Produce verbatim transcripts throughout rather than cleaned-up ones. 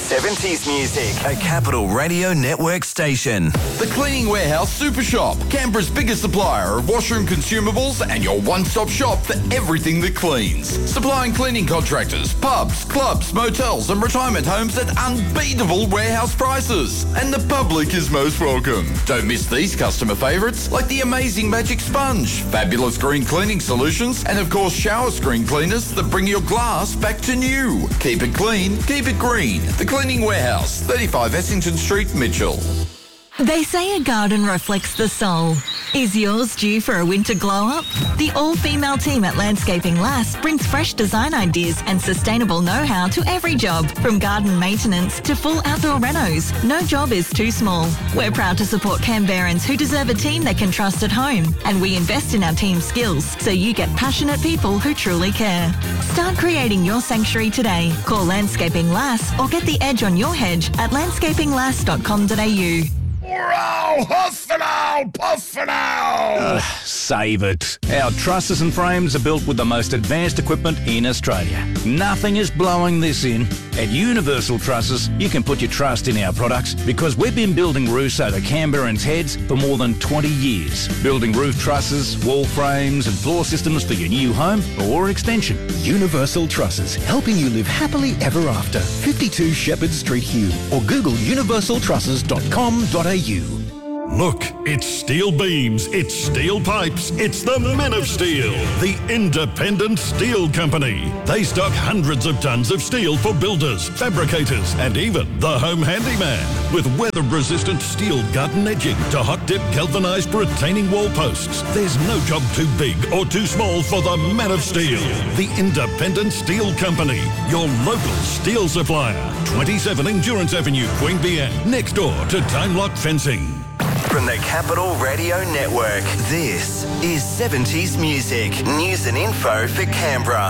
seventies music. A Capital Radio Network station. The Cleaning Warehouse Super Shop, Canberra's biggest supplier of washroom consumables and your one-stop shop for everything that cleans. Supplying cleaning contractors, pubs, clubs, motels and retirement homes at unbeatable warehouse prices. And the public is most welcome. Don't miss these customer favourites like the amazing Magic Sponge, fabulous green cleaning solutions and of course shower screen cleaners that bring your glass back to new. Keep it clean, keep it green. The Cleaning Warehouse, thirty-five Essington Street, Mitchell. They say a garden reflects the soul. Is yours due for a winter glow-up? The all-female team at Landscaping Lass brings fresh design ideas and sustainable know-how to every job, from garden maintenance to full outdoor renos. No job is too small. We're proud to support Canberrans who deserve a team they can trust at home, and we invest in our team's skills so you get passionate people who truly care. Start creating your sanctuary today. Call Landscaping Lass or get the edge on your hedge at landscaping lass dot com dot a u. Wow, huff and owl, puff and owl! Uh, save it. Our trusses and frames are built with the most advanced equipment in Australia. Nothing is blowing this in. At Universal Trusses, you can put your trust in our products because we've been building roofs over Canberrans' heads for more than twenty years. Building roof trusses, wall frames and floor systems for your new home or extension. Universal Trusses, helping you live happily ever after. fifty-two Shepherd Street, Hume, or Google universal trusses dot com dot a u. Look, it's steel beams, it's steel pipes, it's the Men of Steel, the independent steel company. They stock hundreds of tons of steel for builders, fabricators, and even the home handyman. With weather-resistant steel garden edging to hot-dip galvanised retaining wall posts, there's no job too big or too small for the Men of Steel, the independent steel company, your local steel supplier. twenty-seven Endurance Avenue, Queanbeyan, next door to Time Lock Fencing. From the Capital Radio Network, this is seventies music. News and info for Canberra.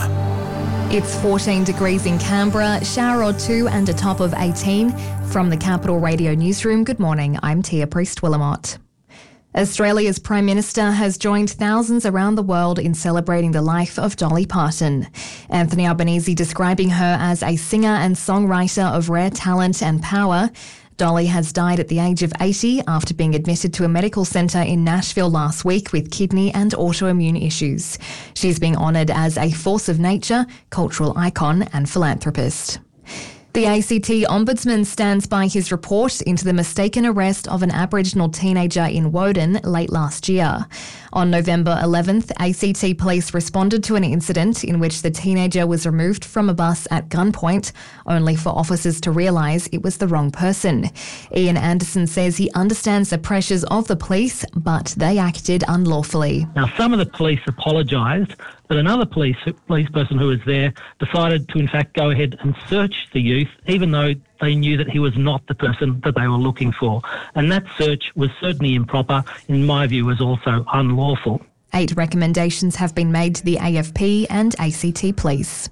It's fourteen degrees in Canberra, shower or two and a top of eighteen. From the Capital Radio Newsroom, good morning, I'm Tia Priest-Willamott. Australia's Prime Minister has joined thousands around the world in celebrating the life of Dolly Parton. Anthony Albanese describing her as a singer and songwriter of rare talent and power. Dolly has died at the age of eighty after being admitted to a medical centre in Nashville last week with kidney and autoimmune issues. She's being honoured as a force of nature, cultural icon and philanthropist. The A C T Ombudsman stands by his report into the mistaken arrest of an Aboriginal teenager in Woden late last year. On November eleventh, A C T police responded to an incident in which the teenager was removed from a bus at gunpoint, only for officers to realise it was the wrong person. Ian Anderson says he understands the pressures of the police, but they acted unlawfully. Now, some of the police apologised, but another police police person who was there decided to, in fact, go ahead and search the youth, even though they knew that he was not the person that they were looking for. And that search was certainly improper, in my view, was also unlawful. Eight recommendations have been made to the A F P and A C T Police.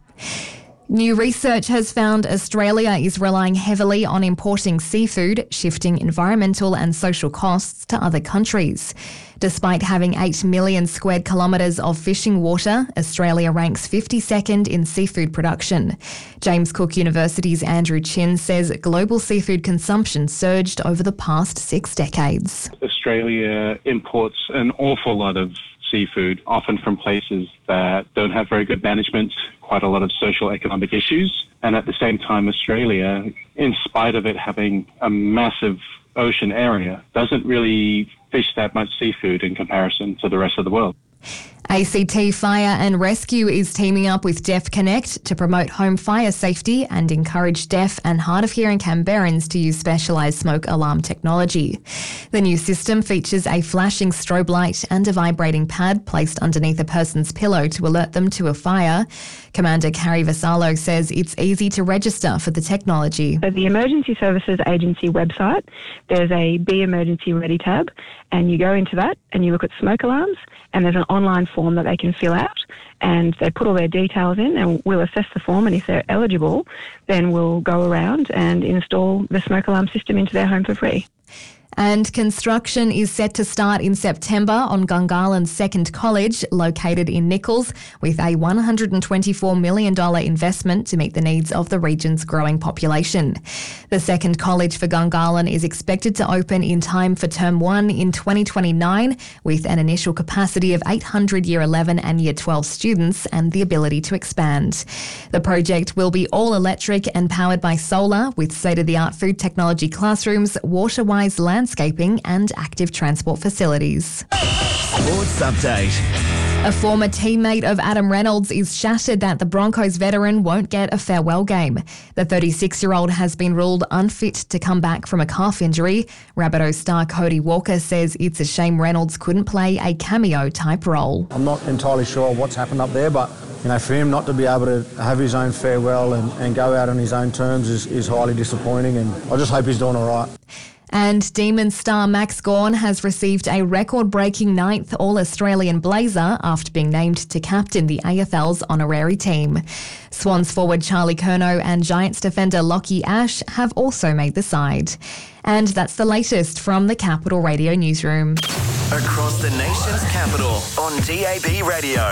New research has found Australia is relying heavily on importing seafood, shifting environmental and social costs to other countries. Despite having eight million square kilometres of fishing water, Australia ranks fifty-second in seafood production. James Cook University's Andrew Chin says global seafood consumption surged over the past six decades. Australia imports an awful lot of seafood, often from places that don't have very good management, quite a lot of social economic issues. And at the same time, Australia, in spite of it having a massive ocean area, doesn't really fish that much seafood in comparison to the rest of the world. A C T Fire and Rescue is teaming up with Deaf Connect to promote home fire safety and encourage deaf and hard of hearing Canberrans to use specialised smoke alarm technology. The new system features a flashing strobe light and a vibrating pad placed underneath a person's pillow to alert them to a fire. Commander Carrie Vassallo says it's easy to register for the technology. So the Emergency Services Agency website, there's a Be Emergency Ready tab, and you go into that and you look at smoke alarms, and there's an online form that they can fill out, and they put all their details in, and we'll assess the form, and if they're eligible, then we'll go around and install the smoke alarm system into their home for free. And construction is set to start in September on Gungahlin Second College, located in Nichols, with a one hundred twenty-four million dollars investment to meet the needs of the region's growing population. The second college for Gungahlin is expected to open in time for Term one in twenty twenty-nine, with an initial capacity of eight hundred Year eleven and Year twelve students and the ability to expand. The project will be all electric and powered by solar, with state-of-the-art food technology classrooms, water-wise landscaping and active transport facilities. Sports update. A former teammate of Adam Reynolds is shattered that the Broncos veteran won't get a farewell game. The thirty-six-year-old has been ruled unfit to come back from a calf injury. Rabbitohs star Cody Walker says it's a shame Reynolds couldn't play a cameo-type role. I'm not entirely sure what's happened up there, but you know, for him not to be able to have his own farewell and, and go out on his own terms is, is highly disappointing, and I just hope he's doing all right. And Demons star Max Gawn has received a record-breaking ninth All-Australian blazer after being named to captain the A F L's honorary team. Swans forward Charlie Curnow and Giants defender Lockie Ash have also made the side. And that's the latest from the Capital Radio newsroom. Across the nation's capital on D A B Radio.